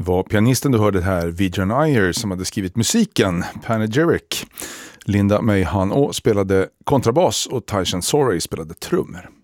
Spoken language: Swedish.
var pianisten du hörde här, Vijan Iyer, som hade skrivit musiken, Panegyric. Linda Mayhan spelade kontrabas och Taishan Sorey spelade trummor.